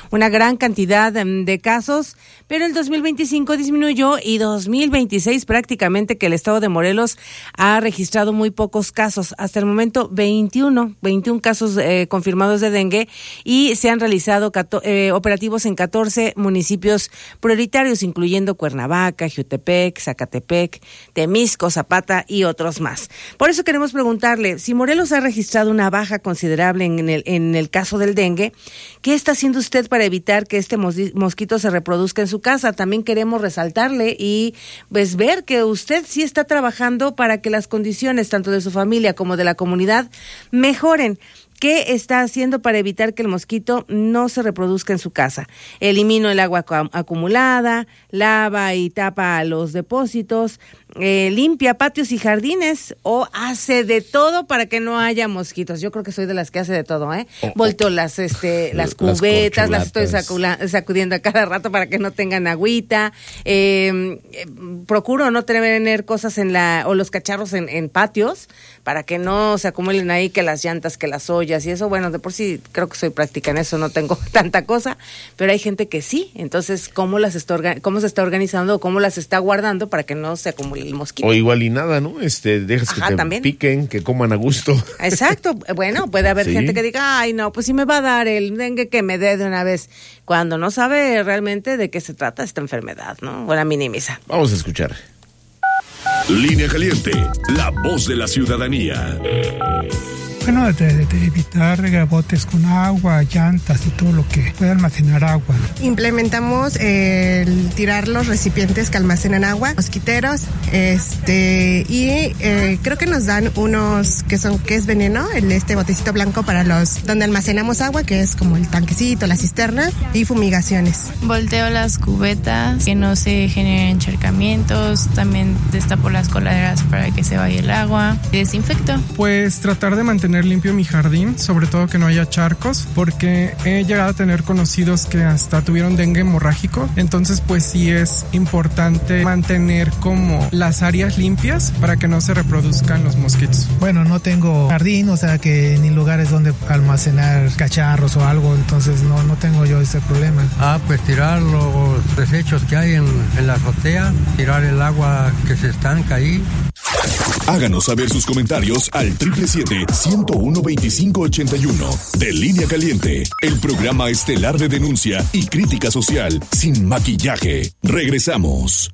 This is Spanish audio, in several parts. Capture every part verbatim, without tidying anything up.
una gran cantidad de casos, pero el dos mil veinticinco disminuyó y dos mil veintiséis prácticamente que el estado de Morelos ha registrado muy pocos casos. Hasta el momento veintiuno, veintiún casos eh, confirmados de dengue y se han realizado cato, eh, operativos en catorce municipios prioritarios, incluyendo Cuernavaca, Jiutepec, Zacatepec, Temisco, Zapata y otros más. Por eso queremos preguntarle, si Morelos ha registrado una baja considerable en el, en el caso del dengue, ¿qué está haciendo usted para evitar que este mos- mosquito se reproduzca en su casa? También queremos resaltarle y pues ver que usted sí está trabajando para que las condiciones tanto de su familia como de la comunidad mejoren. ¿Qué está haciendo para evitar que el mosquito no se reproduzca en su casa? Elimino el agua ac- acumulada, lava y tapa los depósitos, eh, limpia patios y jardines o hace de todo para que no haya mosquitos. Yo creo que soy de las que hace de todo, ¿eh? Oh, Volteo oh. las este las cubetas, las, las estoy sacula- sacudiendo a cada rato para que no tengan agüita. Eh, eh, procuro no tener cosas en la o los cacharros en, en patios para que no se acumulen ahí, que las llantas, que las ollas y eso. Bueno, de por sí creo que soy práctica en eso, no tengo tanta cosa, pero hay gente que sí. Entonces, ¿cómo las está orga- cómo se está organizando o cómo las está guardando para que no se acumule el mosquito? O igual y nada, ¿no? Este, dejas Ajá, que te también. piquen, que coman a gusto. Exacto. Bueno, puede haber sí. gente que diga, ay, no, pues si me va a dar el dengue, que me dé de una vez, cuando no sabe realmente de qué se trata esta enfermedad, ¿no? O la minimiza. Vamos a escuchar. Línea Caliente, la voz de la ciudadanía. Bueno, de, de evitar botes con agua, llantas y todo lo que pueda almacenar agua. Implementamos el tirar los recipientes que almacenan agua, mosquiteros, este y eh, creo que nos dan unos que son que es veneno, el este botecito blanco para los donde almacenamos agua, que es como el tanquecito, la cisterna, y fumigaciones. Volteo las cubetas, que no se generen encharcamientos, también destapo las coladeras para que se vaya el agua, desinfecto. Pues tratar de mantener limpio mi jardín, sobre todo que no haya charcos, porque he llegado a tener conocidos que hasta tuvieron dengue hemorrágico, entonces pues sí es importante mantener como las áreas limpias para que no se reproduzcan los mosquitos. Bueno, no tengo jardín, o sea que ni lugares donde almacenar cacharros o algo, entonces no, no tengo yo ese problema. Ah, pues tirar los desechos que hay en, en la azotea, tirar el agua que se estanca ahí. Háganos saber sus comentarios al siete siete siete, ciento uno, veinticinco ochenta y uno de Línea Caliente, el programa estelar de denuncia y crítica social sin maquillaje. Regresamos.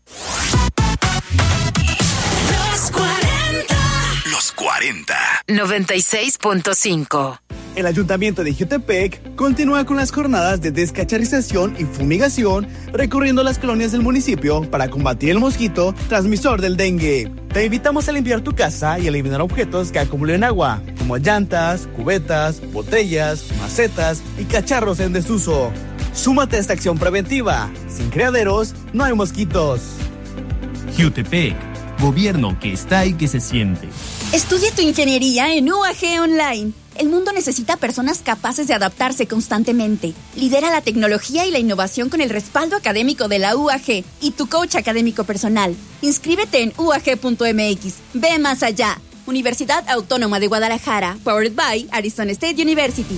Los cuarenta. Los cuarenta. noventa y seis punto cinco. El Ayuntamiento de Jiutepec continúa con las jornadas de descacharrización y fumigación, recorriendo las colonias del municipio para combatir el mosquito transmisor del dengue. Te invitamos a limpiar tu casa y eliminar objetos que acumulen agua, como llantas, cubetas, botellas, macetas y cacharros en desuso. Súmate a esta acción preventiva. Sin criaderos, no hay mosquitos. Jiutepec, gobierno que está y que se siente. Estudia tu ingeniería en U A G Online. El mundo necesita personas capaces de adaptarse constantemente. Lidera la tecnología y la innovación con el respaldo académico de la U A G y tu coach académico personal. Inscríbete en U A G punto M X. Ve más allá. Universidad Autónoma de Guadalajara. Powered by Arizona State University.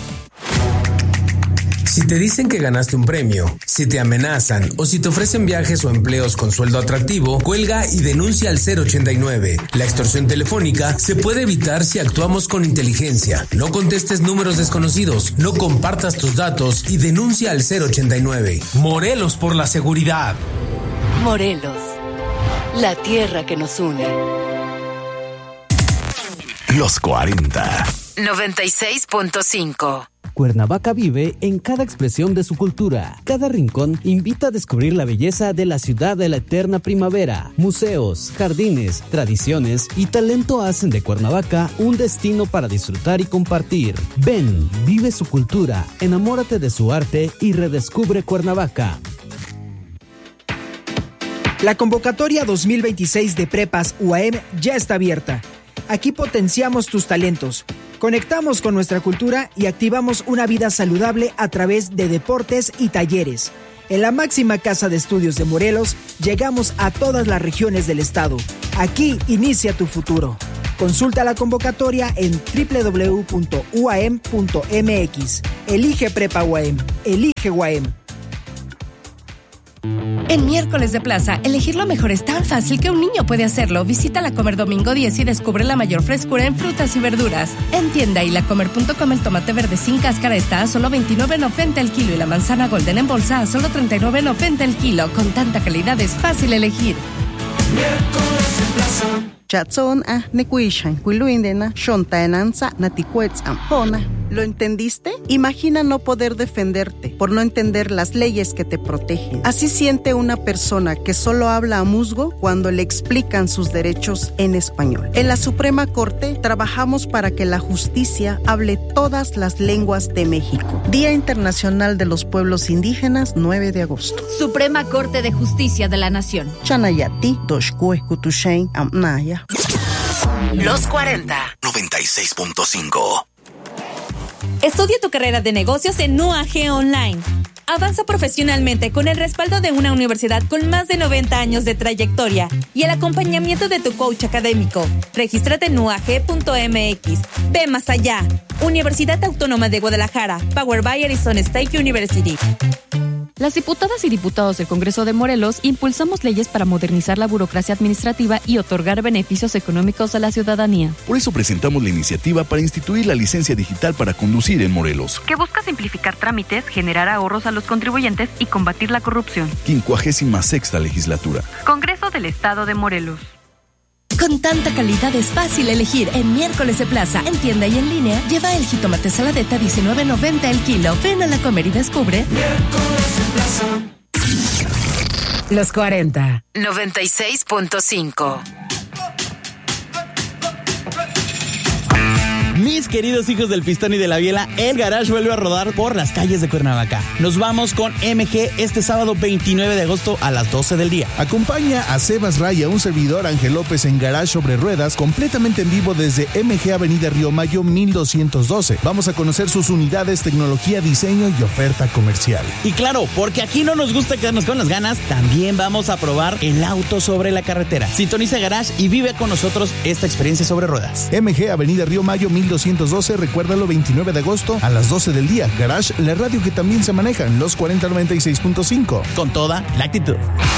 Si te dicen que ganaste un premio, si te amenazan o si te ofrecen viajes o empleos con sueldo atractivo, cuelga y denuncia al cero ochenta y nueve. La extorsión telefónica se puede evitar si actuamos con inteligencia. No contestes números desconocidos, no compartas tus datos y denuncia al cero ochenta y nueve. Morelos por la seguridad. Morelos, la tierra que nos une. Los cuarenta. noventa y seis punto cinco. Cuernavaca vive en cada expresión de su cultura. Cada rincón invita a descubrir la belleza de la ciudad de la eterna primavera. Museos, jardines, tradiciones y talento hacen de Cuernavaca un destino para disfrutar y compartir. Ven, vive su cultura, enamórate de su arte y redescubre Cuernavaca. La convocatoria dos mil veintiséis de Prepas U A M ya está abierta. Aquí potenciamos tus talentos, conectamos con nuestra cultura y activamos una vida saludable a través de deportes y talleres. En la máxima casa de estudios de Morelos, llegamos a todas las regiones del estado. Aquí inicia tu futuro. Consulta la convocatoria en doble u doble u doble u punto u a m punto m x. Elige Prepa U A M. Elige U A M. En Miércoles de Plaza, elegir lo mejor es tan fácil que un niño puede hacerlo. Visita La Comer domingo diez y descubre la mayor frescura en frutas y verduras. En tienda y lacomer punto com el tomate verde sin cáscara está a solo veintinueve noventa el kilo y la manzana golden en bolsa a solo treinta y nueve noventa el kilo. Con tanta calidad es fácil elegir. Miércoles de Plaza. Chatson a nekuishan, kuiluindena, shontaenanza, natikuetzam, pona. ¿Lo entendiste? Imagina no poder defenderte por no entender las leyes que te protegen. Así siente una persona que solo habla a musgo cuando le explican sus derechos en español. En la Suprema Corte trabajamos para que la justicia hable todas las lenguas de México. Día Internacional de los Pueblos Indígenas, nueve de agosto. Suprema Corte de Justicia de la Nación. Chanayati, Doshkue, Kutushain, Amnaya. Los cuarenta. noventa y seis punto cinco. Estudia tu carrera de negocios en U A G Online. Avanza profesionalmente con el respaldo de una universidad con más de noventa años de trayectoria y el acompañamiento de tu coach académico. Regístrate en u a g punto m x. Ve más allá. Universidad Autónoma de Guadalajara. Powered by Arizona State University. Las diputadas y diputados del Congreso de Morelos impulsamos leyes para modernizar la burocracia administrativa y otorgar beneficios económicos a la ciudadanía. Por eso presentamos la iniciativa para instituir la licencia digital para conducir en Morelos, que busca simplificar trámites, generar ahorros a los contribuyentes y combatir la corrupción. quincuagésima sexta legislatura. Congreso del Estado de Morelos. Con tanta calidad es fácil elegir. En Miércoles de Plaza, en tienda y en línea, lleva el jitomate saladeta diecinueve noventa el kilo. Ven a La Comer y descubre. Miércoles de Plaza. Los cuarenta. noventa y seis punto cinco. Mis queridos hijos del pistón y de la biela, el Garage vuelve a rodar por las calles de Cuernavaca. Nos vamos con M G este sábado veintinueve de agosto a las doce del día. Acompaña a Sebas Raya, un servidor Ángel López en Garage sobre ruedas, completamente en vivo desde M G Avenida Río Mayo mil doscientos doce. Vamos a conocer sus unidades, tecnología, diseño y oferta comercial. Y claro, porque aquí no nos gusta quedarnos con las ganas, también vamos a probar el auto sobre la carretera. Sintoniza Garage y vive con nosotros esta experiencia sobre ruedas. M G Avenida Río Mayo mil doscientos doce, recuérdalo, veintinueve de agosto a las doce del día. Garage, la radio que también se maneja en los cuarenta noventa y seis punto cinco. Con toda la actitud.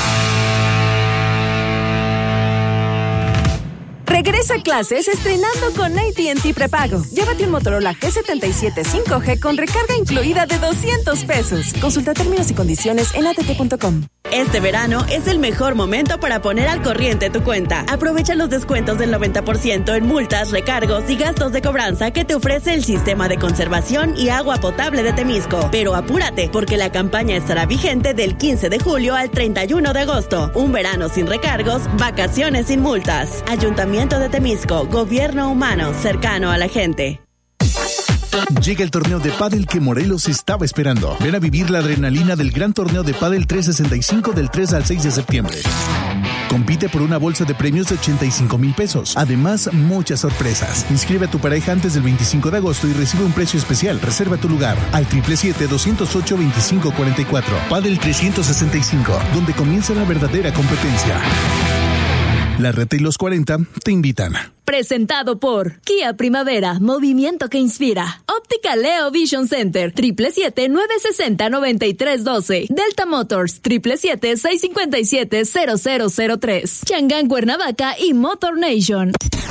Regresa a clases estrenando con A T and T Prepago. Llévate un Motorola G setenta y siete cinco G con recarga incluida de doscientos pesos. Consulta términos y condiciones en a t t punto com. Este verano es el mejor momento para poner al corriente tu cuenta. Aprovecha los descuentos del noventa por ciento en multas, recargos y gastos de cobranza que te ofrece el Sistema de Conservación y Agua Potable de Temisco. Pero apúrate, porque la campaña estará vigente del quince de julio al treinta y uno de agosto. Un verano sin recargos, vacaciones sin multas. Ayuntamiento de Temisco, gobierno humano cercano a la gente. Llega el torneo de pádel que Morelos estaba esperando. Ven a vivir la adrenalina del gran torneo de pádel trescientos sesenta y cinco del tres al seis de septiembre. Compite por una bolsa de premios de ochenta y cinco mil pesos. Además, muchas sorpresas. Inscribe a tu pareja antes del veinticinco de agosto y recibe un precio especial. Reserva tu lugar al siete siete siete, dos cero ocho, dos cinco cuatro cuatro. Pádel trescientos sesenta y cinco, donde comienza la verdadera competencia. La Reta y los cuarenta te invitan. Presentado por Kia Primavera, movimiento que inspira. Óptica Leo Vision Center, triple siete, nueve sesenta, noventa y tres doce. Delta Motors, triple siete, seis cincuenta y siete, cero cero cero tres. Changán Cuernavaca y Motor Nation.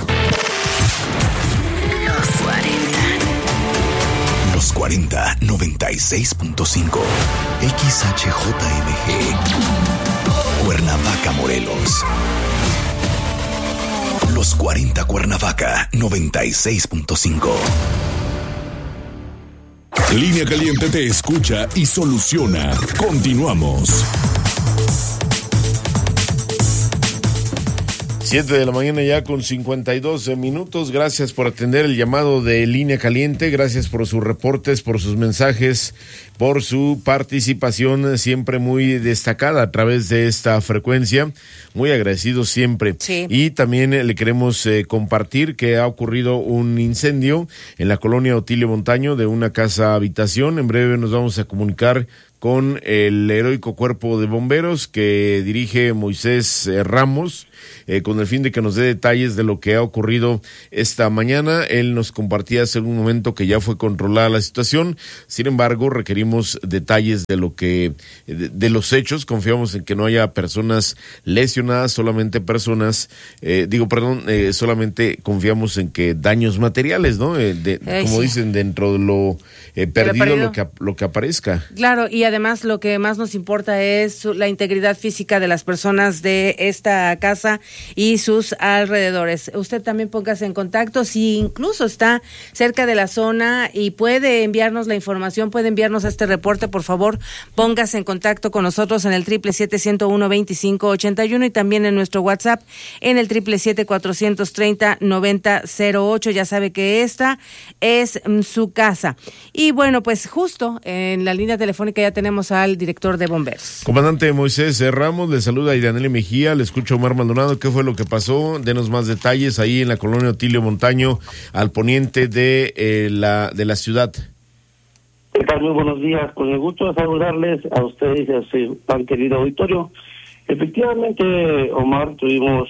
Los cuarenta. Los cuarenta, noventa y seis punto cinco. X H J M G. Cuernavaca, Morelos. Los cuarenta Cuernavaca, noventa y seis punto cinco. Línea Caliente te escucha y soluciona. Continuamos. siete de la mañana ya con cincuenta y dos minutos. Gracias por atender el llamado de Línea Caliente. Gracias por sus reportes, por sus mensajes por su participación siempre muy destacada a través de esta frecuencia. Muy agradecidos siempre. Sí. Y también eh, le queremos eh, compartir que ha ocurrido un incendio en la colonia Otilio Montaño de una casa habitación. En breve nos vamos a comunicar con el heroico cuerpo de bomberos que dirige Moisés eh, Ramos, eh, con el fin de que nos dé detalles de lo que ha ocurrido esta mañana. Él nos compartía hace un momento que ya fue controlada la situación. Sin embargo, requerimos detalles de lo que, de, de los hechos. Confiamos en que no haya personas lesionadas, solamente personas, eh, digo, perdón, eh, solamente confiamos en que daños materiales, ¿no? Eh, de, Ay, como sí. dicen, dentro de lo eh, perdido, perdido. lo que lo que aparezca. Claro, y además lo que más nos importa es su- la integridad física de las personas de esta casa y sus alrededores. Usted también póngase en contacto, si incluso está cerca de la zona y puede enviarnos la información, puede enviarnos este reporte, por favor, póngase en contacto con nosotros en el triple siete, ciento uno, veinticinco ochenta y uno y también en nuestro WhatsApp en el triple siete, cuatrocientos treinta, noventa cero ocho. Ya sabe que esta es mm, su casa. Y bueno, pues justo en la línea telefónica ya tenemos al director de bomberos. Comandante Moisés Ramos, le saluda Iraneli Mejía, le escucho Omar Maldonado. ¿Qué fue lo que pasó? Denos más detalles ahí en la colonia Otilio Montaño, al poniente de eh, la de la ciudad. ¿Qué tal? Muy buenos días. Con el gusto de saludarles a ustedes y a su tan querido auditorio. Efectivamente, Omar, tuvimos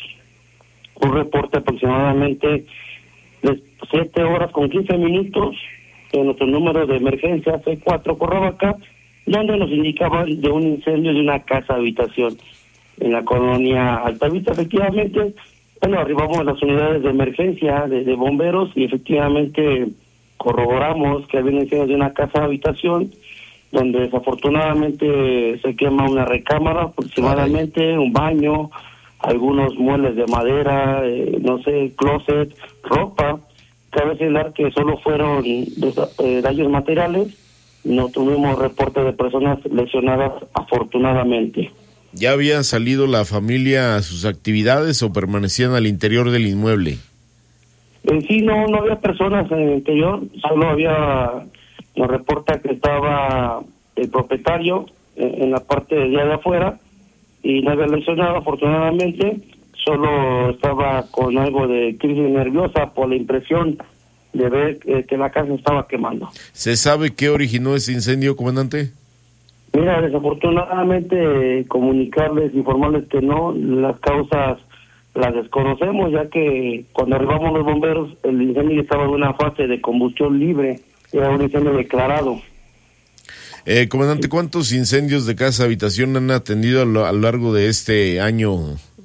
un reporte aproximadamente de siete horas con quince minutos en nuestro número de emergencia C cuatro Cuernavaca, donde nos indicaban de un incendio de una casa habitación en la colonia Altavista. Efectivamente, bueno, arribamos las unidades de emergencia de, de bomberos y efectivamente corroboramos que había un incendio de una casa habitación donde desafortunadamente se quema una recámara aproximadamente, un baño, algunos muebles de madera, eh, no sé, closet, ropa. Cabe señalar que solo fueron eh, daños materiales, no tuvimos reporte de personas lesionadas afortunadamente. ¿Ya había salido la familia a sus actividades o permanecían al interior del inmueble? En sí no, no había personas en el interior, solo había, nos reporta que estaba el propietario en, en la parte de allá de afuera y no había lesionado afortunadamente, solo estaba con algo de crisis nerviosa por la impresión de ver eh, que la casa estaba quemando. ¿Se sabe qué originó ese incendio, comandante? Mira, desafortunadamente eh, comunicarles, informarles que no, las causas las desconocemos, ya que cuando arribamos los bomberos, el incendio estaba en una fase de combustión libre, era un incendio declarado. Eh, comandante, ¿cuántos incendios de casa habitación han atendido a lo, a lo largo de este año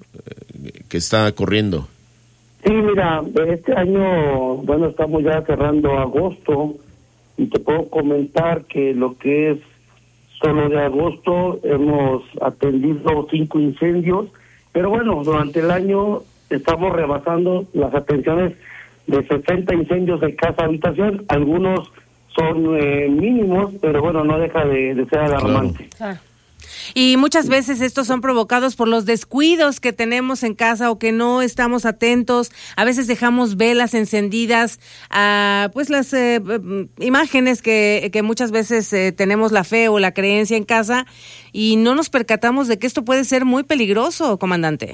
eh, que está corriendo? Sí, mira, este año, bueno, estamos ya cerrando agosto y te puedo comentar que lo que es solo de agosto hemos atendido cinco incendios, pero bueno, durante el año estamos rebasando las atenciones de sesenta incendios de casa habitación, algunos son eh, mínimos, pero bueno, no deja de, de ser alarmante. Claro. Y muchas veces estos son provocados por los descuidos que tenemos en casa o que no estamos atentos. A veces dejamos velas encendidas, a pues las eh, imágenes que, que muchas veces eh, tenemos la fe o la creencia en casa y no nos percatamos de que esto puede ser muy peligroso, comandante.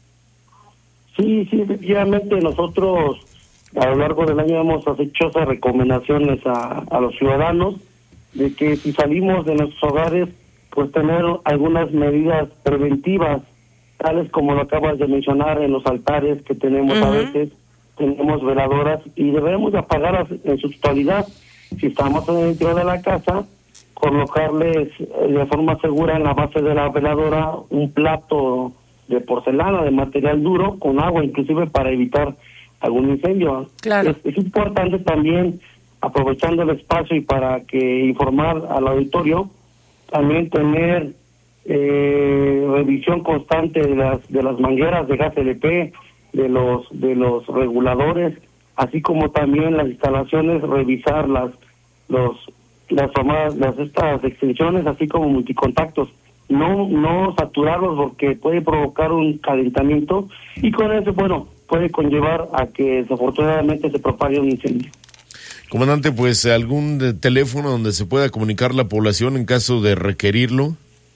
Sí, sí, efectivamente nosotros a lo largo del año hemos hecho esas recomendaciones a, a los ciudadanos de que si salimos de nuestros hogares, pues tener algunas medidas preventivas, tales como lo acabas de mencionar en los altares que tenemos uh-huh. a veces, tenemos veladoras y debemos de apagarlas en su totalidad. Si estamos dentro de la casa, colocarles de forma segura en la base de la veladora un plato de porcelana, de material duro, con agua inclusive para evitar algún incendio. Claro. Es, es importante también, aprovechando el espacio y para que informar al auditorio, también tener eh, revisión constante de las de las mangueras de gas L P, de los de los reguladores, así como también las instalaciones, revisar las los las formadas, las estas extensiones, así como multicontactos, no no saturarlos porque puede provocar un calentamiento y con eso, bueno, puede conllevar a que desafortunadamente se propague un incendio. Comandante, pues algún teléfono donde se pueda comunicar la población en caso de requerirlo.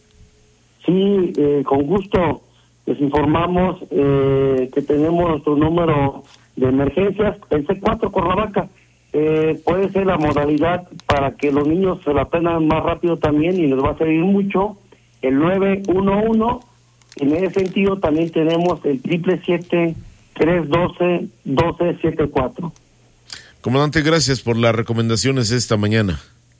Sí, eh, con gusto les informamos eh, que tenemos nuestro número de emergencias, el C cuatro Cuernavaca. Eh, puede ser la modalidad para que los niños se la aprendan más rápido también y les va a servir mucho. El nueve uno uno, en ese sentido también tenemos el siete siete siete, tres uno dos, uno dos siete cuatro. Comandante, gracias por las recomendaciones esta mañana.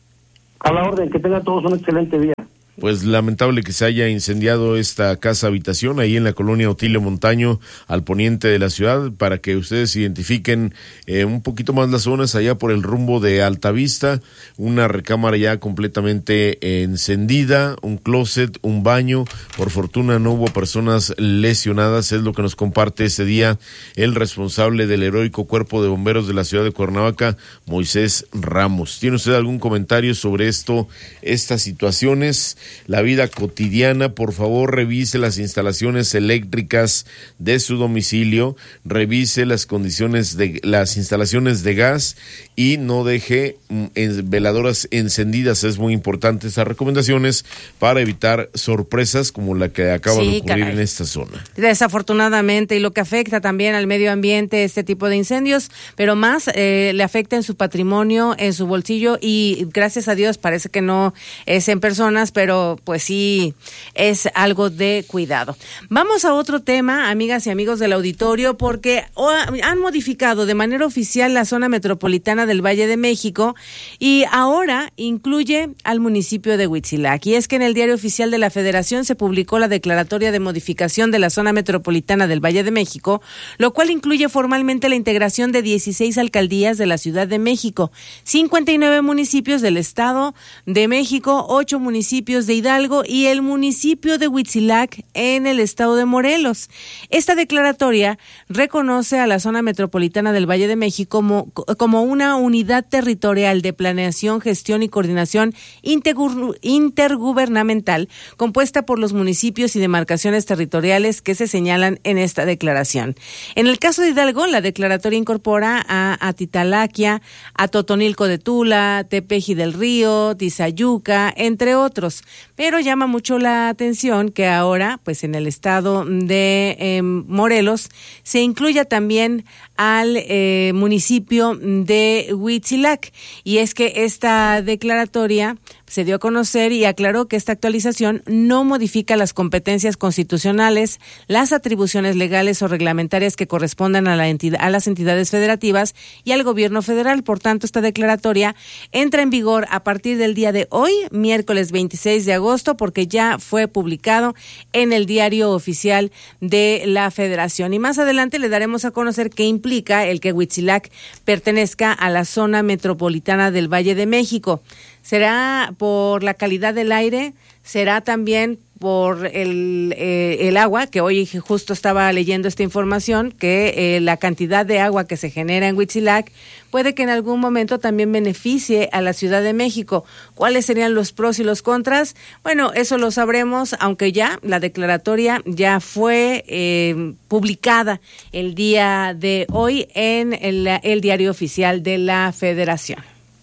A la orden, que tengan todos un excelente día. Pues lamentable que se haya incendiado esta casa habitación ahí en la colonia Otilio Montaño, al poniente de la ciudad, para que ustedes identifiquen eh, un poquito más las zonas allá por el rumbo de Altavista, una recámara ya completamente eh, encendida, un closet, un baño. Por fortuna no hubo personas lesionadas, es lo que nos comparte ese día el responsable del heroico Cuerpo de Bomberos de la ciudad de Cuernavaca, Moisés Ramos. ¿Tiene usted algún comentario sobre esto, estas situaciones? La vida cotidiana, por favor, revise las instalaciones eléctricas de su domicilio, revise las condiciones de las instalaciones de gas y no deje en veladoras encendidas. Es muy importante estas recomendaciones para evitar sorpresas como la que acaba sí, de ocurrir caray. en esta zona. Desafortunadamente, y lo que afecta también al medio ambiente, este tipo de incendios, pero más eh, le afecta en su patrimonio, en su bolsillo, y gracias a Dios parece que no es en personas, pero pues sí es algo de cuidado. Vamos a otro tema, amigas y amigos del auditorio, porque han modificado de manera oficial la zona metropolitana del Valle de México y ahora incluye al municipio de Huitzilac. Y es que en el Diario Oficial de la Federación se publicó la declaratoria de modificación de la zona metropolitana del Valle de México, lo cual incluye formalmente la integración de dieciséis alcaldías de la Ciudad de México, cincuenta y nueve municipios del Estado de México, ocho municipios de Hidalgo y el municipio de Huitzilac en el estado de Morelos. Esta declaratoria reconoce a la zona metropolitana del Valle de México como, como una unidad territorial de planeación, gestión y coordinación intergu- intergubernamental compuesta por los municipios y demarcaciones territoriales que se señalan en esta declaración. En el caso de Hidalgo, la declaratoria incorpora a Atitalaquia, a Totonilco de Tula, Tepeji del Río, Tizayuca, entre otros. Pero llama mucho la atención que ahora, pues en el estado de eh, Morelos, se incluya también al eh, municipio de Huitzilac. Y es que esta declaratoria se dio a conocer y aclaró que esta actualización no modifica las competencias constitucionales, las atribuciones legales o reglamentarias que correspondan a, la entidad, a las entidades federativas y al gobierno federal. Por tanto, esta declaratoria entra en vigor a partir del día de hoy, miércoles veintiséis de agosto, porque ya fue publicado en el Diario Oficial de la Federación. Y más adelante le daremos a conocer qué implica el que Huitzilac pertenezca a la zona metropolitana del Valle de México. ¿Será por la calidad del aire? ¿Será también por el, eh, el agua? Que hoy justo estaba leyendo esta información, que eh, la cantidad de agua que se genera en Huitzilac puede que en algún momento también beneficie a la Ciudad de México. ¿Cuáles serían los pros y los contras? Bueno, eso lo sabremos, aunque ya la declaratoria ya fue eh, publicada el día de hoy en el, el Diario Oficial de la Federación.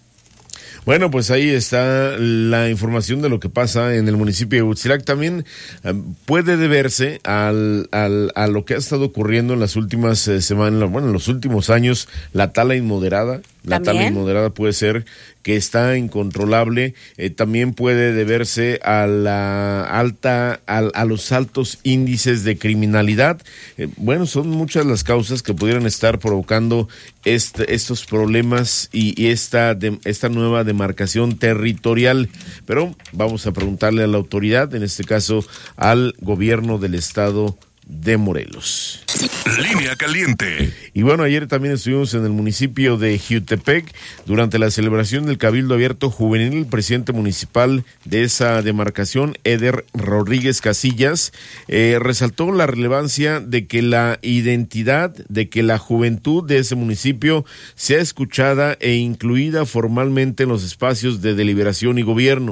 Bueno, pues ahí está la información de lo que pasa en el municipio de Huitzilac. También eh, puede deberse al, al, a lo que ha estado ocurriendo en las últimas eh, semanas, bueno, en los últimos años, la tala inmoderada. La ¿También? tala inmoderada puede ser que está incontrolable. Eh, también puede deberse a la alta, a, a los altos índices de criminalidad. Eh, bueno, son muchas las causas que pudieran estar provocando este, estos problemas y, y esta, de, esta nueva demarcación territorial. Pero vamos a preguntarle a la autoridad, en este caso al gobierno del estado de Morelos. Línea caliente. Y bueno, ayer también estuvimos en el municipio de Jiutepec durante la celebración del Cabildo Abierto Juvenil. El presidente municipal de esa demarcación, Eder Rodríguez Casillas, eh, resaltó la relevancia de que la identidad, de que la juventud de ese municipio sea escuchada e incluida formalmente en los espacios de deliberación y gobierno.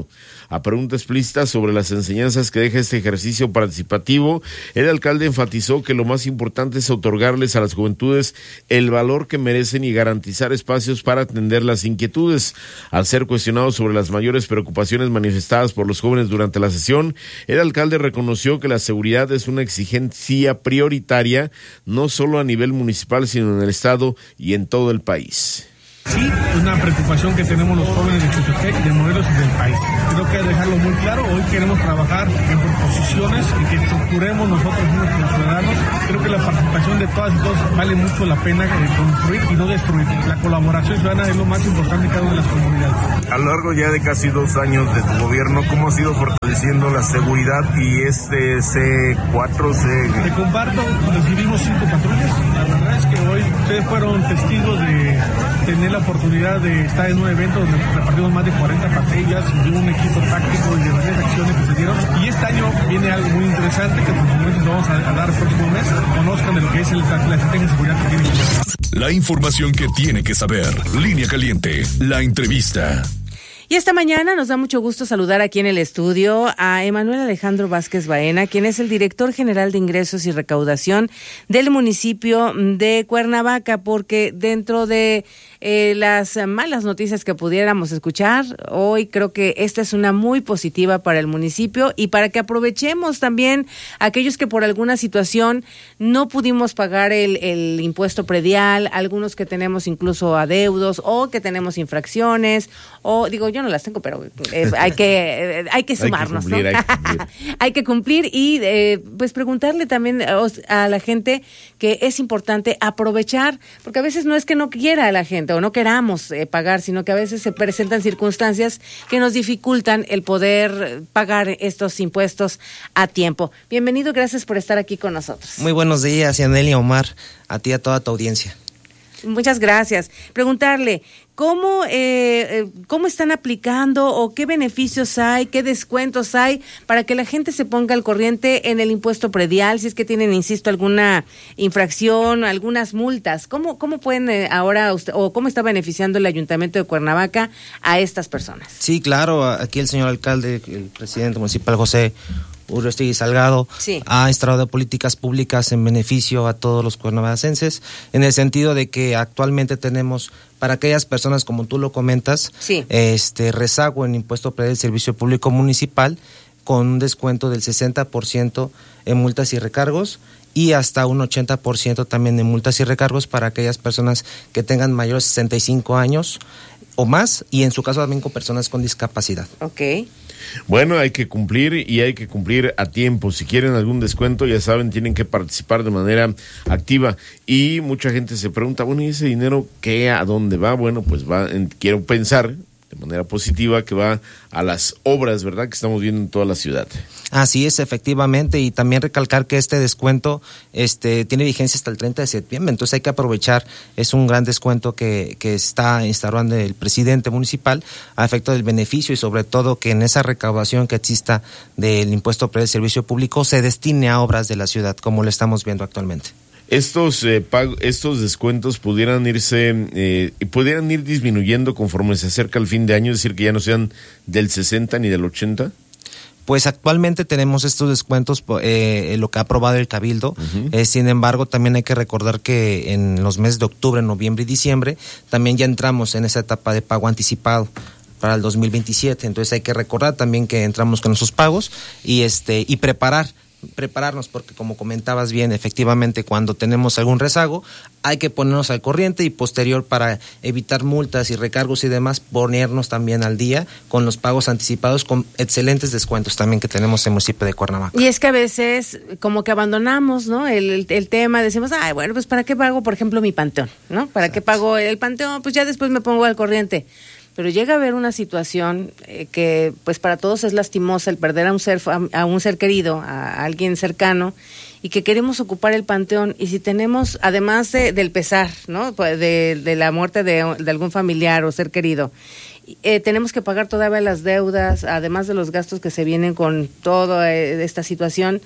A pregunta explícita sobre las enseñanzas que deja este ejercicio participativo, el alcalde enfatizó que lo más importante es otorgarles a las juventudes el valor que merecen y garantizar espacios para atender las inquietudes. Al ser cuestionado sobre las mayores preocupaciones manifestadas por los jóvenes durante la sesión, el alcalde reconoció que la seguridad es una exigencia prioritaria, no solo a nivel municipal, sino en el estado y en todo el país. Sí, es una preocupación que tenemos los jóvenes de Jutepec, de Morelos y del país. Creo que hay que dejarlo muy claro, hoy queremos trabajar en proposiciones y que estructuremos nosotros mismos como ciudadanos. Creo que la participación de todas y todos vale mucho la pena construir y no destruir. La colaboración ciudadana es lo más importante en cada una de las comunidades. A lo largo ya de casi dos años de tu gobierno, ¿cómo ha sido fortaleciendo la seguridad y este C cuatro C? Te comparto, recibimos cinco patrullas. La verdad es que hoy ustedes fueron testigos de tener la oportunidad de estar en un evento donde repartimos más de cuarenta patrullas y un equipo táctico y de varias acciones que se dieron. Y este año viene algo muy interesante que por supuesto vamos a, a dar el próximo mes. Conozcan de lo que es el, la estrategia de seguridad que tiene. La información que tiene que saber. Línea Caliente, la entrevista. Y esta mañana nos da mucho gusto saludar aquí en el estudio a Emanuel Alejandro Vázquez Baena, quien es el director general de Ingresos y Recaudación del municipio de Cuernavaca, porque dentro de eh, las malas noticias que pudiéramos escuchar, hoy creo que esta es una muy positiva para el municipio y para que aprovechemos también aquellos que por alguna situación no pudimos pagar el, el impuesto predial, algunos que tenemos incluso adeudos o que tenemos infracciones, o digo yo no las tengo, pero eh, hay que eh, hay que sumarnos, hay que cumplir, ¿no? hay, que cumplir. Hay que cumplir y eh, pues preguntarle también a, a la gente que es importante aprovechar, porque a veces no es que no quiera a la gente o no queramos eh, pagar, sino que a veces se presentan circunstancias que nos dificultan el poder pagar estos impuestos a tiempo. Bienvenido, gracias por estar aquí con nosotros. Muy buenos días, Yaneli, Omar, a ti y a toda tu audiencia. Muchas gracias. Preguntarle, ¿cómo, eh, ¿cómo están aplicando o qué beneficios hay, qué descuentos hay para que la gente se ponga al corriente en el impuesto predial, si es que tienen, insisto, alguna infracción, algunas multas? ¿Cómo, cómo pueden eh, ahora, usted, o cómo está beneficiando el Ayuntamiento de Cuernavaca a estas personas? Sí, claro, aquí el señor alcalde, el presidente municipal José Urrestegui Salgado, sí, ha instaurado políticas públicas en beneficio a todos los cuernavacenses, en el sentido de que actualmente tenemos para aquellas personas, como tú lo comentas, sí, este rezago en impuesto predial del servicio público municipal, con un descuento del sesenta por ciento en multas y recargos, y hasta un ochenta por ciento también en multas y recargos para aquellas personas que tengan mayores de sesenta y cinco años o más, y en su caso también con personas con discapacidad. Ok. Bueno, hay que cumplir y hay que cumplir a tiempo. Si quieren algún descuento, ya saben, tienen que participar de manera activa. Y mucha gente se pregunta, bueno, ¿y ese dinero qué, a dónde va? Bueno, pues va, en, quiero pensar de manera positiva que va a las obras, ¿verdad?, que estamos viendo en toda la ciudad. Así es, efectivamente, y también recalcar que este descuento este tiene vigencia hasta el treinta de septiembre, entonces hay que aprovechar, es un gran descuento que, que está instaurando el presidente municipal a efecto del beneficio y sobre todo que en esa recaudación que exista del impuesto predial del servicio público se destine a obras de la ciudad, como lo estamos viendo actualmente. Estos eh, pag- estos descuentos pudieran irse, eh, pudieran ir disminuyendo conforme se acerca el fin de año, es decir, que ya no sean del sesenta ni del ochenta. Pues actualmente tenemos estos descuentos, eh, lo que ha aprobado el Cabildo, uh-huh. eh, sin embargo también hay que recordar que en los meses de octubre, noviembre y diciembre también ya entramos en esa etapa de pago anticipado para el dos mil veintisiete, entonces hay que recordar también que entramos con esos pagos y este y preparar prepararnos, porque como comentabas bien, efectivamente cuando tenemos algún rezago hay que ponernos al corriente y posterior para evitar multas y recargos y demás, ponernos también al día con los pagos anticipados con excelentes descuentos también que tenemos en el municipio de Cuernavaca. Y es que a veces como que abandonamos, ¿no? El, el, el tema, decimos, ay, bueno, pues ¿para qué pago, por ejemplo, mi panteón? ¿No? ¿Para Exacto. qué pago el panteón? Pues ya después me pongo al corriente. Pero llega a haber una situación eh, que pues para todos es lastimosa, el perder a un ser a un ser querido, a alguien cercano, y que queremos ocupar el panteón, y si tenemos, además de, del pesar, ¿no?, de, de la muerte de, de algún familiar o ser querido, eh, tenemos que pagar todavía las deudas, además de los gastos que se vienen con toda esta situación.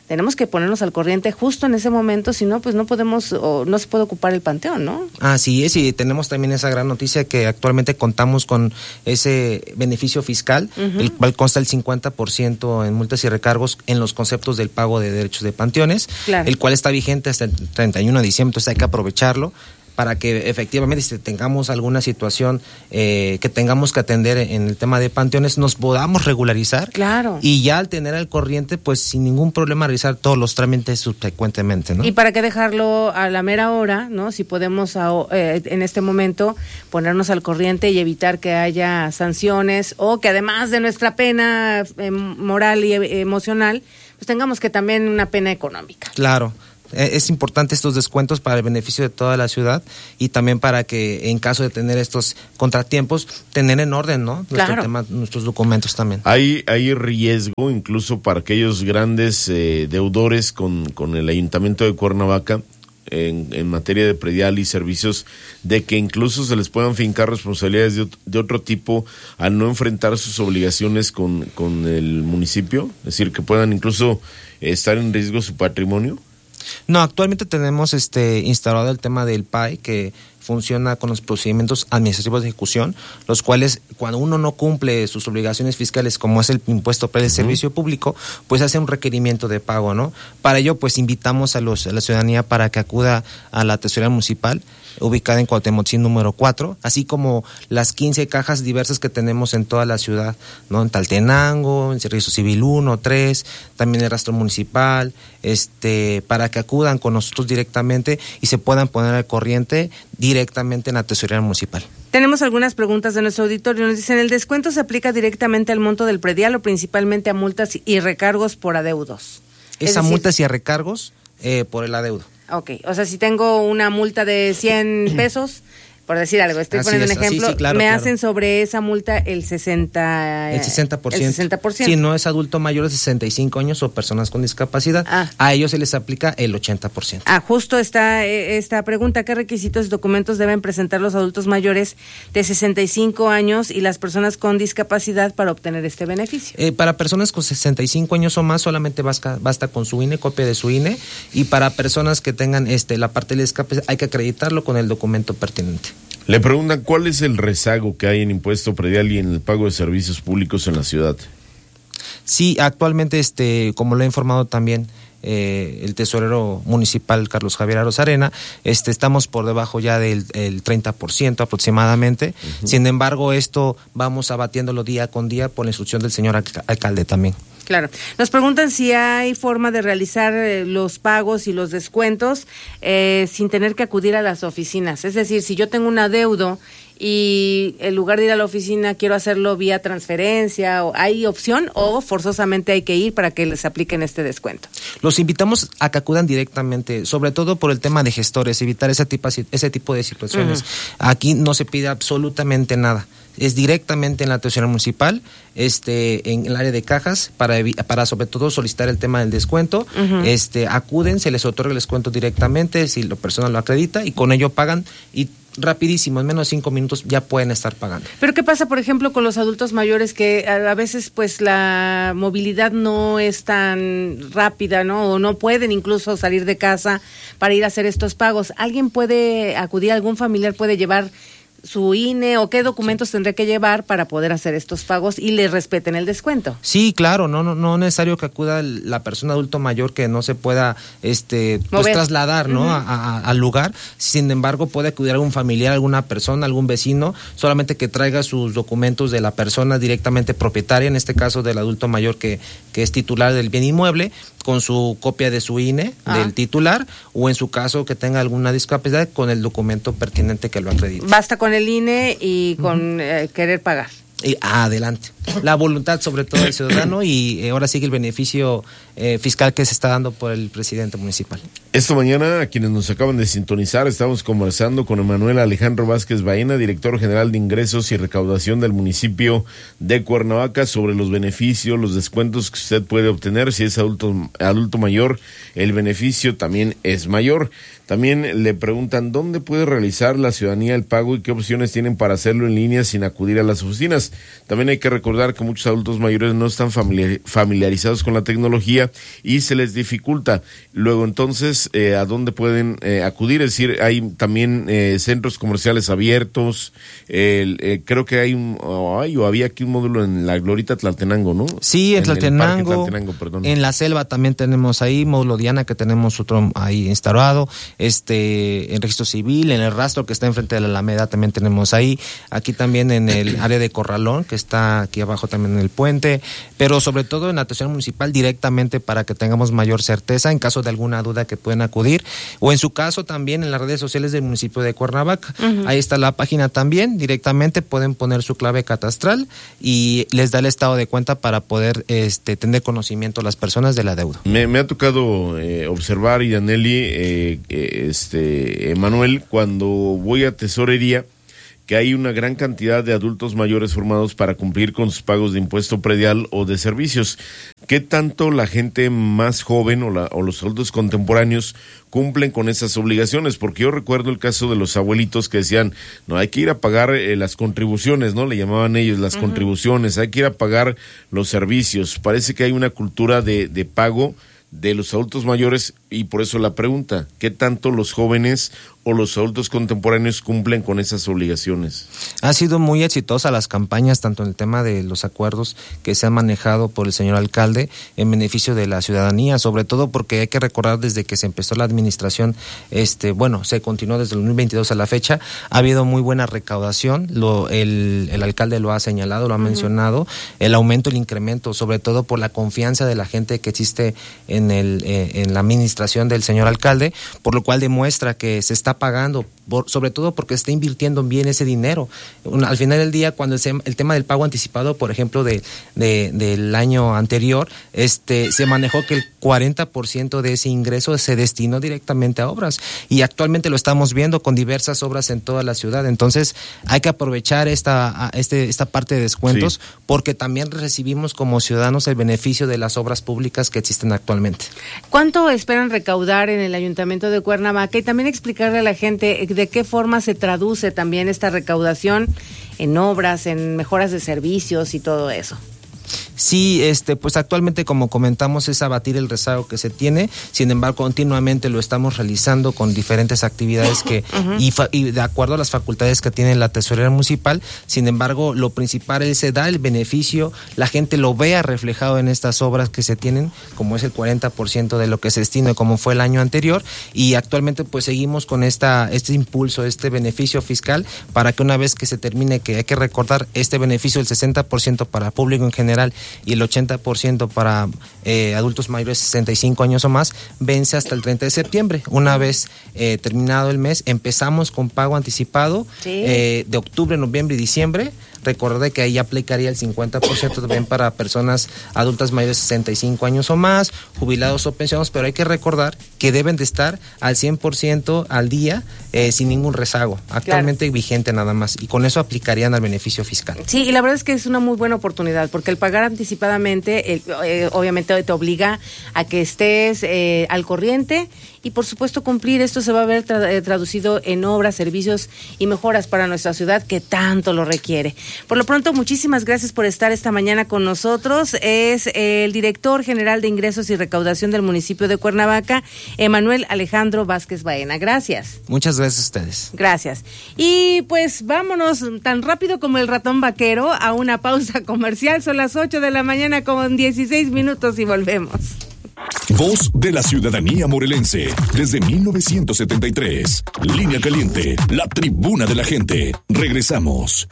tenemos que ponernos al corriente justo en ese momento, si no, pues no podemos, o no se puede ocupar el panteón, ¿no? Así es, y tenemos también esa gran noticia que actualmente contamos con ese beneficio fiscal, uh-huh. el cual consta el cincuenta por ciento en multas y recargos en los conceptos del pago de derechos de panteones, claro. el cual está vigente hasta el treinta y uno de diciembre, entonces hay que aprovecharlo para que efectivamente si tengamos alguna situación eh, que tengamos que atender en el tema de panteones, nos podamos regularizar. Claro. Y ya al tener al corriente, pues sin ningún problema realizar todos los trámites subsecuentemente, ¿no? Y para qué dejarlo a la mera hora, ¿no? Si podemos eh, en este momento ponernos al corriente y evitar que haya sanciones, o que además de nuestra pena eh, moral y eh, emocional, pues tengamos que también una pena económica. Claro. Es importante estos descuentos para el beneficio de toda la ciudad y también para que en caso de tener estos contratiempos, tener en orden, ¿no? Nuestro claro. tema, nuestros documentos también. Hay, hay riesgo incluso para aquellos grandes eh, deudores con, con el Ayuntamiento de Cuernavaca en, en materia de predial y servicios, de que incluso se les puedan fincar responsabilidades de, de otro tipo al no enfrentar sus obligaciones con, con el municipio, es decir, que puedan incluso eh, estar en riesgo su patrimonio. No, actualmente tenemos este instalado el tema del P A I, que funciona con los procedimientos administrativos de ejecución, los cuales cuando uno no cumple sus obligaciones fiscales, como es el impuesto para el uh-huh. servicio público, pues hace un requerimiento de pago, ¿no? Para ello, pues invitamos a, los, a la ciudadanía para que acuda a la tesorería municipal, ubicada en Cuauhtémoc número cuatro, así como las quince cajas diversas que tenemos en toda la ciudad, ¿no? En Tlaltenango, en Servicio Civil uno, tres, también el rastro municipal, este, para que acudan con nosotros directamente y se puedan poner al corriente directamente en la tesorería municipal. Tenemos algunas preguntas de nuestro auditorio. Nos dicen, ¿el descuento se aplica directamente al monto del predial o principalmente a multas y recargos por adeudos? Es, es a decir, multas y a recargos eh, por el adeudo. Ok, o sea, si tengo una multa de cien pesos, por decir algo, estoy así poniendo es, un ejemplo, sí, sí, claro, me claro. hacen sobre esa multa el sesenta el sesenta por ciento. El sesenta por ciento. Si no es adulto mayor de sesenta y cinco años o personas con discapacidad, ah. a ellos se les aplica el ochenta por ciento. Ah, justo está esta pregunta, ¿qué requisitos y documentos deben presentar los adultos mayores de sesenta y cinco años y las personas con discapacidad para obtener este beneficio? Eh, para personas con sesenta y cinco años o más solamente basta, basta con su I N E, copia de su I N E, y para personas que tengan este la parte de discapacidad hay que acreditarlo con el documento pertinente. Le preguntan cuál es el rezago que hay en impuesto predial y en el pago de servicios públicos en la ciudad. Sí, actualmente, este, como lo he informado también eh, el tesorero municipal Carlos Javier Arozarena, este, estamos por debajo ya del el treinta por ciento aproximadamente. Uh-huh. Sin embargo, esto vamos abatiéndolo día con día por la instrucción del señor alcalde también. Claro. Nos preguntan si hay forma de realizar eh, los pagos y los descuentos eh, sin tener que acudir a las oficinas. Es decir, si yo tengo un adeudo y en lugar de ir a la oficina quiero hacerlo vía transferencia, ¿hay opción o forzosamente hay que ir para que les apliquen este descuento? Los invitamos a que acudan directamente, sobre todo por el tema de gestores, evitar ese tipo, ese tipo de situaciones. Uh-huh. Aquí no se pide absolutamente nada. Es directamente en la tesorería municipal, este, en el área de cajas, para para sobre todo solicitar el tema del descuento. Uh-huh. Este, acuden, se les otorga el descuento directamente, si la persona lo acredita, y con ello pagan, y rapidísimo, en menos de cinco minutos ya pueden estar pagando. Pero ¿qué pasa, por ejemplo, con los adultos mayores que a, a veces pues la movilidad no es tan rápida, ¿no? O no pueden incluso salir de casa para ir a hacer estos pagos? ¿Alguien puede acudir, algún familiar puede llevar su I N E o qué documentos sí. tendré que llevar para poder hacer estos pagos y le respeten el descuento? Sí, claro, no no no necesario que acuda la persona adulto mayor que no se pueda este pues trasladar, ¿no? Uh-huh. a, a, al lugar. Sin embargo, puede acudir algún familiar, alguna persona, algún vecino, solamente que traiga sus documentos de la persona directamente propietaria, en este caso del adulto mayor que, que es titular del bien inmueble, con su copia de su I N E, ah. del titular, o en su caso que tenga alguna discapacidad, con el documento pertinente que lo acredite. Basta con el I N E y con uh-huh. eh, querer pagar. Y, adelante. La voluntad sobre todo del ciudadano y eh, ahora sigue el beneficio eh, fiscal que se está dando por el presidente municipal. Esta mañana, a quienes nos acaban de sintonizar, estamos conversando con Emanuel Alejandro Vázquez Baena, director general de Ingresos y Recaudación del municipio de Cuernavaca, sobre los beneficios, los descuentos que usted puede obtener. Si es adulto, adulto mayor, el beneficio también es mayor. También le preguntan dónde puede realizar la ciudadanía el pago y qué opciones tienen para hacerlo en línea sin acudir a las oficinas. También hay que recordar recordar que muchos adultos mayores no están familiar, familiarizados con la tecnología y se les dificulta. Luego, entonces, eh, ¿a dónde pueden eh, acudir? Es decir, hay también eh, centros comerciales abiertos. Eh, eh, creo que hay un, oh, hay, o había aquí un módulo en la Glorita Tlaltenango, ¿no? Sí, en, en Tlaltenango. Tlaltenango, perdón. En la Selva también tenemos ahí, módulo Diana, que tenemos otro ahí instalado. Este, en Registro Civil, en el Rastro, que está enfrente de la Alameda, también tenemos ahí. Aquí también en el área de Corralón, que está aquí abajo también en el puente, pero sobre todo en la atención municipal directamente para que tengamos mayor certeza en caso de alguna duda que pueden acudir, o en su caso también en las redes sociales del municipio de Cuernavaca. Uh-huh. Ahí está la página también, directamente pueden poner su clave catastral y les da el estado de cuenta para poder este, tener conocimiento las personas de la deuda. Me, me ha tocado eh, observar, Yaneli, eh, este, Emanuel, cuando voy a tesorería, que hay una gran cantidad de adultos mayores formados para cumplir con sus pagos de impuesto predial o de servicios. ¿Qué tanto la gente más joven o, la, o los adultos contemporáneos cumplen con esas obligaciones? Porque yo recuerdo el caso de los abuelitos que decían, no, hay que ir a pagar eh, las contribuciones, ¿no? Le llamaban ellos las uh-huh. contribuciones, hay que ir a pagar los servicios. Parece que hay una cultura de, de pago de los adultos mayores y por eso la pregunta, ¿qué tanto los jóvenes o los adultos contemporáneos cumplen con esas obligaciones? Ha sido muy exitosa las campañas, tanto en el tema de los acuerdos que se han manejado por el señor alcalde en beneficio de la ciudadanía, sobre todo porque hay que recordar desde que se empezó la administración, este, bueno, se continuó desde el dos mil veintidós a la fecha, ha habido muy buena recaudación, lo, el, el alcalde lo ha señalado, lo ha uh-huh. mencionado, el aumento, el incremento, sobre todo por la confianza de la gente que existe en, el, eh, en la administración del señor alcalde, por lo cual demuestra que se está pagando, por, sobre todo porque está invirtiendo bien ese dinero. Una, al final del día, cuando el, el tema del pago anticipado, por ejemplo, de, de del año anterior, este se manejó que el cuarenta por ciento de ese ingreso se destinó directamente a obras y actualmente lo estamos viendo con diversas obras en toda la ciudad. Entonces hay que aprovechar esta, este, esta parte de descuentos sí. porque también recibimos como ciudadanos el beneficio de las obras públicas que existen actualmente. ¿Cuánto esperan recaudar en el Ayuntamiento de Cuernavaca? Y también explicarle a la gente de qué forma se traduce también esta recaudación en obras, en mejoras de servicios y todo eso. Sí, este, pues actualmente, como comentamos, es abatir el rezago que se tiene. Sin embargo, continuamente lo estamos realizando con diferentes actividades que uh-huh. y, fa, y de acuerdo a las facultades que tiene la tesorería municipal. Sin embargo, lo principal es se da el beneficio, la gente lo vea reflejado en estas obras que se tienen, como es el cuarenta por ciento de lo que se destina, como fue el año anterior, y actualmente pues seguimos con esta este impulso, este beneficio fiscal, para que una vez que se termine, que hay que recordar este beneficio, el sesenta por ciento para público en general y el ochenta por ciento para eh, adultos mayores de sesenta y cinco años o más, vence hasta el treinta de septiembre. Una vez eh, terminado el mes, empezamos con pago anticipado sí. eh, de octubre, noviembre y diciembre. Recordé que ahí aplicaría el cincuenta por ciento también para personas adultas mayores de sesenta y cinco años o más, jubilados o pensionados, pero hay que recordar que deben de estar al cien por ciento al día eh, sin ningún rezago, actualmente claro. vigente nada más, y con eso aplicarían al beneficio fiscal. Sí, y la verdad es que es una muy buena oportunidad, porque el pagar anticipadamente eh, eh, obviamente te obliga a que estés eh, al corriente y por supuesto cumplir. Esto se va a ver tra- traducido en obras, servicios y mejoras para nuestra ciudad que tanto lo requiere. Por lo pronto, muchísimas gracias por estar esta mañana con nosotros. Es el director general de Ingresos y Recaudación del municipio de Cuernavaca, Emanuel Alejandro Vázquez Baena. Gracias. Muchas gracias a ustedes. Gracias. Y pues vámonos tan rápido como el ratón vaquero a una pausa comercial. Son las ocho de la mañana con dieciséis minutos y volvemos. Voz de la ciudadanía morelense desde mil novecientos setenta y tres. Línea Caliente, la tribuna de la gente. Regresamos.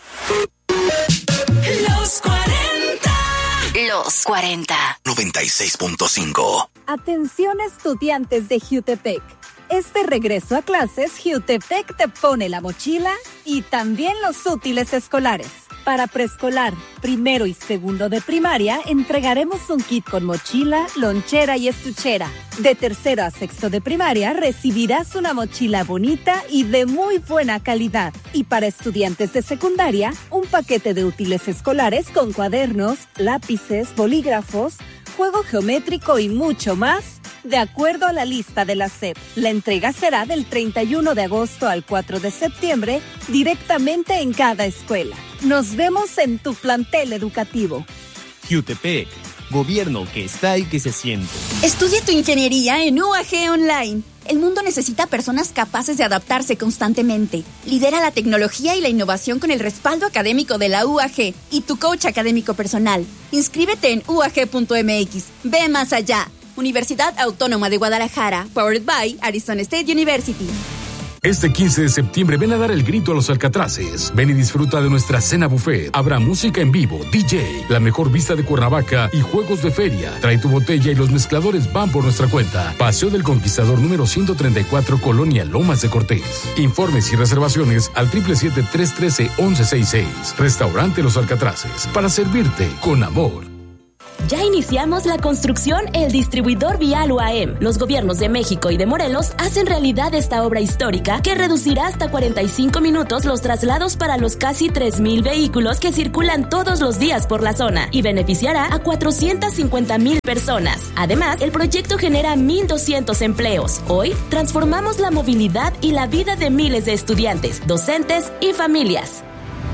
Los cuarenta. Los cuarenta. noventa y seis punto cinco. Atención estudiantes de Jutepec. Este regreso a clases, Jutepec te pone la mochila y también los útiles escolares. Para preescolar, primero y segundo de primaria, entregaremos un kit con mochila, lonchera y estuchera. De tercero a sexto de primaria, recibirás una mochila bonita y de muy buena calidad. Y para estudiantes de secundaria, un paquete de útiles escolares con cuadernos, lápices, bolígrafos, juego geométrico y mucho más, de acuerdo a la lista de la S E P. La entrega será del treinta y uno de agosto al cuatro de septiembre, directamente en cada escuela. Nos vemos en tu plantel educativo. Jutepec, gobierno que está y que se siente. Estudia tu ingeniería en U A G Online. El mundo necesita personas capaces de adaptarse constantemente. Lidera la tecnología y la innovación con el respaldo académico de la U A G y tu coach académico personal. Inscríbete en u a g punto m x. Ve más allá. Universidad Autónoma de Guadalajara, powered by Arizona State University. Este quince de septiembre ven a dar el grito a los Alcatraces. Ven y disfruta de nuestra cena buffet. Habrá música en vivo, D J, la mejor vista de Cuernavaca y juegos de feria. Trae tu botella y los mezcladores van por nuestra cuenta. Paseo del Conquistador número ciento treinta y cuatro, Colonia Lomas de Cortés. Informes y reservaciones al siete siete siete, tres uno tres, once sesenta y seis. Restaurante Los Alcatraces, para servirte con amor. Ya iniciamos la construcción El Distribuidor Vial U A M. Los gobiernos de México y de Morelos hacen realidad esta obra histórica que reducirá hasta cuarenta y cinco minutos los traslados para los casi tres mil vehículos que circulan todos los días por la zona y beneficiará a cuatrocientas cincuenta mil personas. Además, el proyecto genera mil doscientos empleos. Hoy, transformamos la movilidad y la vida de miles de estudiantes, docentes y familias.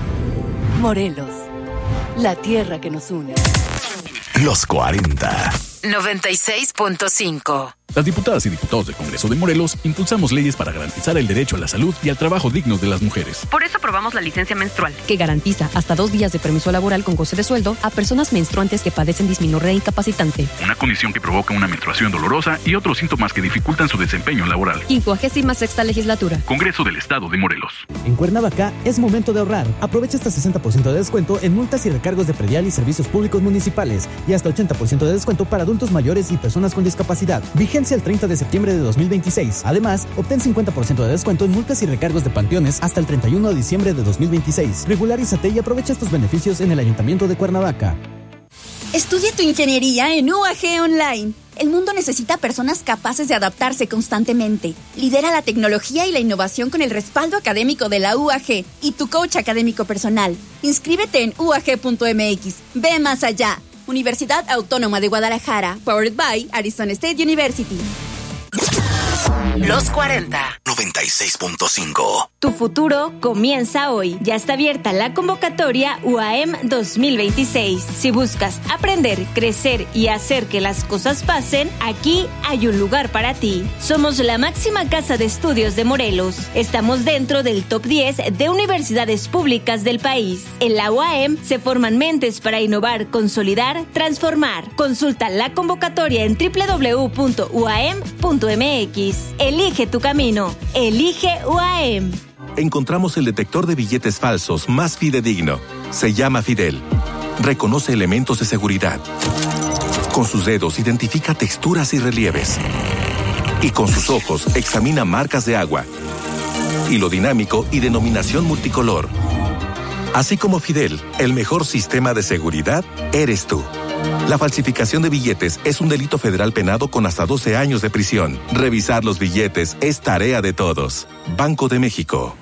Morelos, la tierra que nos une. Los cuarenta. noventa y seis punto cinco. Las diputadas y diputados del Congreso de Morelos impulsamos leyes para garantizar el derecho a la salud y al trabajo digno de las mujeres. Por eso aprobamos la licencia menstrual, que garantiza hasta dos días de permiso laboral con goce de sueldo a personas menstruantes que padecen dismenorrea incapacitante. Una condición que provoca una menstruación dolorosa y otros síntomas que dificultan su desempeño laboral. quincuagésima sexta legislatura. Congreso del Estado de Morelos. En Cuernavaca es momento de ahorrar. Aprovecha hasta sesenta por ciento de descuento en multas y recargos de predial y servicios públicos municipales y hasta ochenta por ciento de descuento para adultos mayores y personas con discapacidad. Vigencia el treinta de septiembre de dos mil veintiséis. Además, obtén cincuenta por ciento de descuento en multas y recargos de panteones hasta el treinta y uno de diciembre de dos mil veintiséis. Regularízate y aprovecha estos beneficios en el Ayuntamiento de Cuernavaca. Estudia tu ingeniería en U A G Online. El mundo necesita personas capaces de adaptarse constantemente. Lidera la tecnología y la innovación con el respaldo académico de la U A G y tu coach académico personal. Inscríbete en u a g punto m x. Ve más allá. Universidad Autónoma de Guadalajara, powered by Arizona State University. Los cuarenta. noventa y seis punto cinco. Tu futuro comienza hoy. Ya está abierta la convocatoria U A M dos mil veintiséis. Si buscas aprender, crecer y hacer que las cosas pasen, aquí hay un lugar para ti. Somos la máxima casa de estudios de Morelos. Estamos dentro del top diez de universidades públicas del país. En la U A M se forman mentes para innovar, consolidar, transformar. Consulta la convocatoria en doble u doble u doble u punto u a m punto m x. Elige tu camino. Elige U A M. Encontramos el detector de billetes falsos más fidedigno. Se llama Fidel. Reconoce elementos de seguridad. Con sus dedos identifica texturas y relieves. Y con sus ojos examina marcas de agua. Hilo dinámico y denominación multicolor. Así como Fidel, el mejor sistema de seguridad eres tú. La falsificación de billetes es un delito federal penado con hasta doce años de prisión. Revisar los billetes es tarea de todos. Banco de México.